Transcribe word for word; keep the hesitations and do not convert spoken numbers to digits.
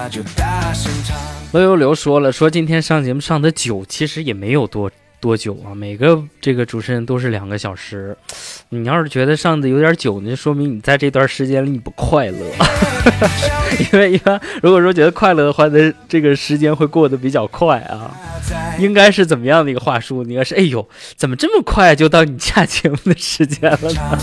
就大声唱。 乐悠流说了，说今天上节目上的久其实也没有多多久啊，每个这个主持人都是两个小时。你要是觉得上的有点久呢，说明你在这段时间里你不快乐。因为一般如果说觉得快乐的话，那这个时间会过得比较快啊。应该是怎么样的一个话术？你应该是哎呦，怎么这么快就到你下节目的时间了呢？